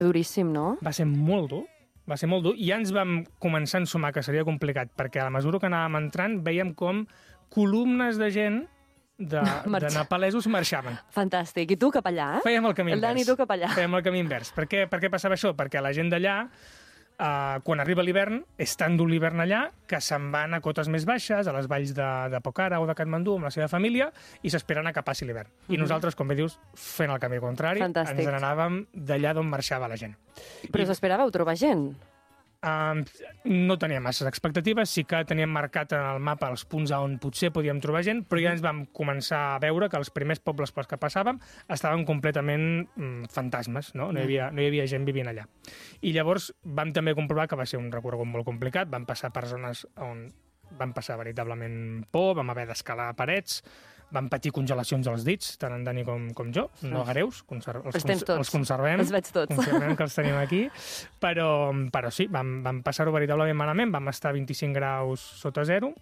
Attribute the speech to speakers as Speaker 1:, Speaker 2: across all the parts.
Speaker 1: Duríssim, no?
Speaker 2: Va ser molt dur, i ja ens vam començar a ensumar que seria complicat, perquè a la mesura que anàvem entrant veiem com columnes de gent de nepalesos marxaven.
Speaker 1: Fantàstic. I tu cap allà, eh?
Speaker 2: Fèiem el camí invers.
Speaker 1: El Dani, tu cap allà.
Speaker 2: Fèiem el camí invers. Per què passava això? Perquè la gent d'allà, quan arriba l'hivern, és tant dur l'hivern allà que se'n van a cotes més baixes, a les valls de Pokhara o de Katmandú amb la seva família, i s'esperen a que passi l'hivern. I nosaltres, com bé dius, fent el camí contrari,
Speaker 1: Fantàstic.
Speaker 2: ens n'anàvem d'allà d'on marxava la gent.
Speaker 1: Però s'esperàveu trobar gent?
Speaker 2: No teníem masses expectatives, sí que teníem marcat en el mapa els punts on potser podíem trobar gent, però ja ens vam començar a veure que els primers pobles pels que passàvem estaven completament fantasmes, no? No hi havia gent vivint allà. I llavors vam també comprovar que va ser un recorregut molt complicat, vam passar per zones on vam passar veritablement por, vam haver d'escalar parets, vam patir congelacions als dits, tant en Dani com jo, no greus, els conservem.
Speaker 1: Els veig tots.
Speaker 2: Conservem que els tenim aquí, però sí, vam passar-ho veritablement malament, vam estar a 25 graus sota zero,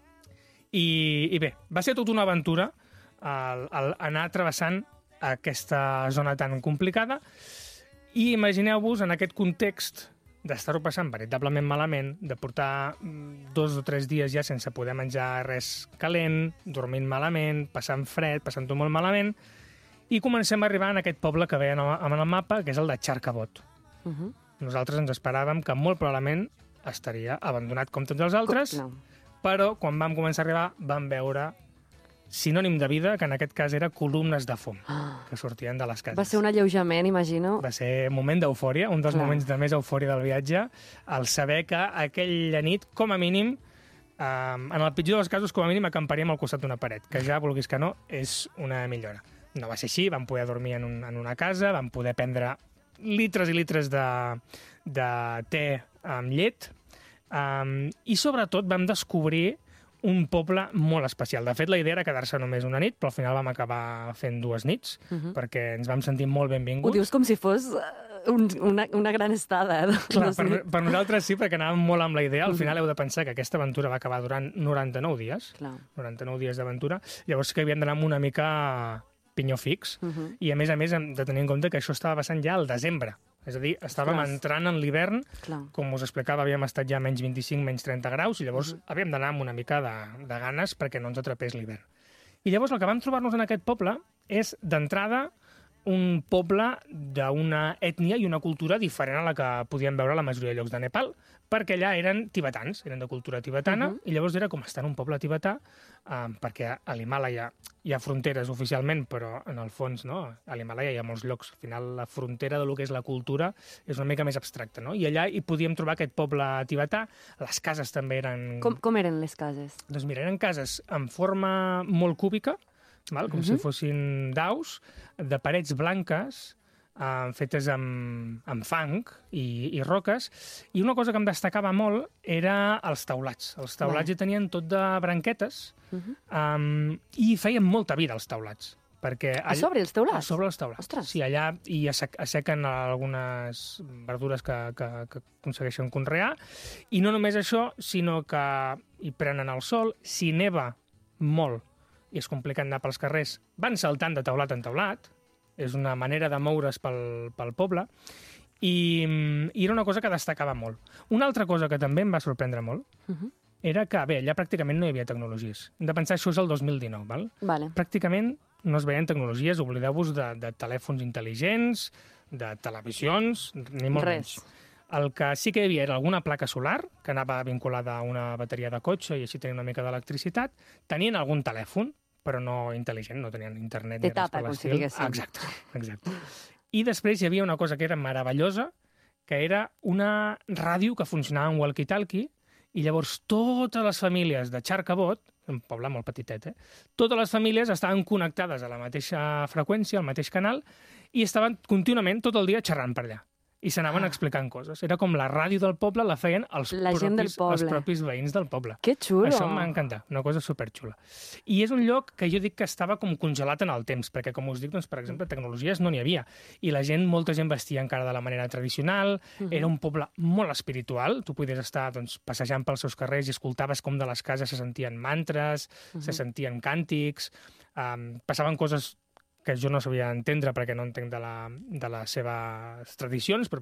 Speaker 2: i bé, va ser tota una aventura el anar travessant aquesta zona tan complicada, i imagineu-vos en aquest context d'estar-ho passant veritablement malament, de portar 2 o 3 dies ja sense poder menjar res calent, dormint malament, passant fred, passant-ho molt malament, i comencem a arribar en aquest poble que veiem en el mapa, que és el de Charkabot. Nosaltres ens esperàvem que molt probablement estaria abandonat com tots els altres, però quan vam començar a arribar vam veure sinònim de vida, que en aquest cas era columnes de fum que sortien de les cases.
Speaker 1: Va ser un alleujament, imagino.
Speaker 2: Va ser un moment d'eufòria, un dels moments de més eufòria del viatge, el saber que aquella nit, com a mínim, en el pitjor dels casos, com a mínim, acamparíem al costat d'una paret, que ja, vulguis que no, és una millora. No va ser així, vam poder dormir en una casa, vam poder prendre litres i litres de te amb llet, i sobretot vam descobrir un poble molt especial. De fet, la idea era quedar-se només una nit, però al final vam acabar fent 2 nits, perquè ens vam sentir molt benvinguts.
Speaker 1: Ho dius com si fos una gran estada.
Speaker 2: Clar, per nosaltres sí, perquè anàvem molt amb la idea. Al final heu de pensar que aquesta aventura va acabar durant 99 dies. 99 dies d'aventura. Llavors que havíem d'anar amb una mica pinyó fix. I a més hem de tenir en compte que això estava passant ja al desembre. És a dir, estàvem entrant en l'hivern, com us explicava, havíem estat ja menys 25, menys 30 graus, i llavors havíem d'anar amb una mica de ganes perquè no ens atrapés l'hivern. I llavors el que vam trobar-nos en aquest poble és, d'entrada, un poble d'una ètnia i una cultura diferent a la que podíem veure a la majoria de llocs de Nepal, perquè allà eren tibetans, eren de cultura tibetana, i llavors era com estar en un poble tibetà, perquè a l'Himàlaia hi ha fronteres oficialment, però en el fons, no? A l'Himàlaia hi ha molts llocs. Al final, la frontera del que és la cultura és una mica més abstracta, no? I allà hi podíem trobar aquest poble tibetà. Les cases també eren...
Speaker 1: Com eren les cases?
Speaker 2: Doncs mira, eren cases en forma molt cúbica, com si fossin daus, de parets blanques, fetes amb fang i roques, i una cosa que em destacava molt era els teulats. Els teulats hi tenien tot de branquetes, i feien molta vida els teulats.
Speaker 1: A sobre els teulats?
Speaker 2: A sobre els teulats.
Speaker 1: Ostres.
Speaker 2: Sí, allà hi assequen algunes verdures que aconsegueixen conrear, i no només això, sinó que hi prenen el sol. Si neva molt i és complicat anar pels carrers, van saltant de teulat en teulat, és una manera de moure's pel poble, i era una cosa que destacava molt. Una altra cosa que també em va sorprendre molt era que, bé, allà pràcticament no hi havia tecnologies. Hem de pensar que això és el 2019, val? Pràcticament no es veien tecnologies, oblideu-vos de telèfons intel·ligents, de televisions, ni molt menys. El que sí que hi havia era alguna placa solar, que anava vinculada a una bateria de cotxe i així tenien una mica d'electricitat. Tenien algun telèfon, però no intel·ligent, no tenien internet.
Speaker 1: De tapa, com si diguéssim.
Speaker 2: Exacte. I després hi havia una cosa que era meravellosa, que era una ràdio que funcionava en walkie-talkie, i llavors totes les famílies de Charkabot, un poble molt petitet, totes les famílies estaven connectades a la mateixa freqüència, al mateix canal, i estaven contínuament tot el dia xerrant per allà. I s'anaven explicant coses. Era com la ràdio del poble la feien els propis veïns del poble.
Speaker 1: Que xulo!
Speaker 2: Això m'ha encantat, una cosa superxula. I és un lloc que jo dic que estava com congelat en el temps, perquè, com us dic, doncs, per exemple, tecnologies no n'hi havia. I la gent, molta gent vestia encara de la manera tradicional, era un poble molt espiritual, tu podies estar passejant pels seus carrers i escoltaves com de les cases se sentien mantres, se sentien càntics, passaven coses que jo no sabia entendre perquè no entenc de les seves tradicions, però